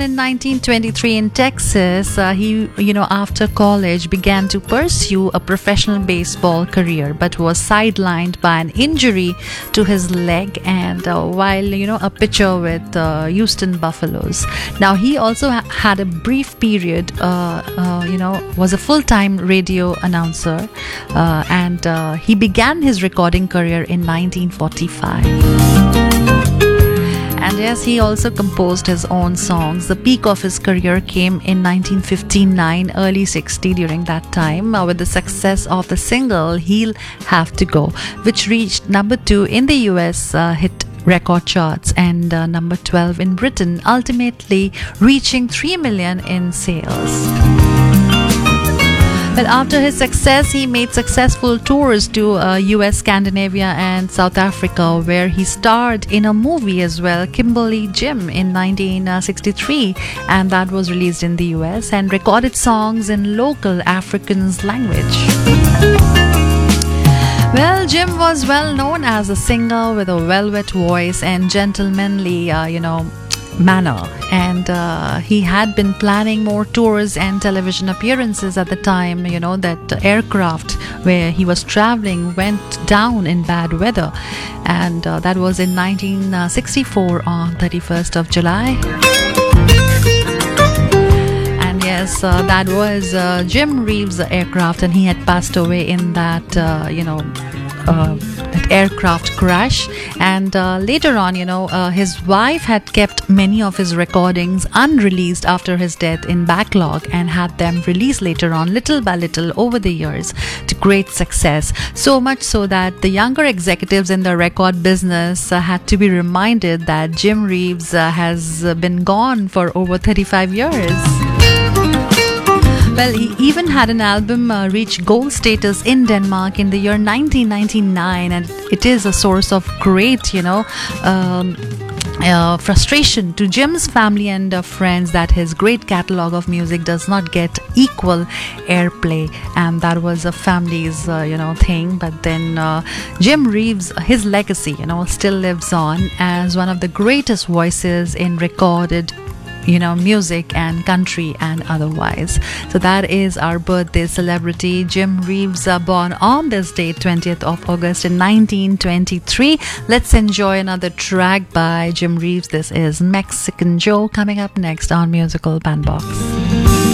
in 1923 in Texas, he, after college began to pursue a professional baseball career, but was sidelined by an injury to his leg and while, a pitcher with Houston Buffaloes. Now, he also had a brief period, was a full-time radio announcer, and he began his recording career in 1945. And yes, he also composed his own songs. The peak of his career came in 1959, early 60 during that time, with the success of the single He'll Have to Go, which reached number 2 in the US hit record charts and number 12 in Britain, ultimately reaching 3 million in sales. Well, after his success, he made successful tours to US, Scandinavia and South Africa, where he starred in a movie as well, Kimberly Jim, in 1963, and that was released in the US, and recorded songs in local Afrikaans language. Well, Jim was well known as a singer with a velvet voice and gentlemanly, manner, and he had been planning more tours and television appearances at the time. That aircraft where he was traveling went down in bad weather, and that was in 1964 on 31st of July. And yes, that was Jim Reeves' aircraft, and he had passed away in that that aircraft crash. And later on, his wife had kept many of his recordings unreleased after his death in backlog and had them released later on, little by little, over the years, to great success. So much so that the younger executives in the record business had to be reminded that Jim Reeves has been gone for over 35 years. Well, he even had an album reach gold status in Denmark in the year 1999, and it is a source of great, frustration to Jim's family and friends that his great catalog of music does not get equal airplay, and that was a family's, thing. But then Jim Reeves, his legacy, still lives on as one of the greatest voices in recorded music and country and otherwise. So that is our birthday celebrity, Jim Reeves, born on this date, 20th of August in 1923. Let's enjoy another track by Jim Reeves. This is Mexican Joe, coming up next on Musical Bandbox.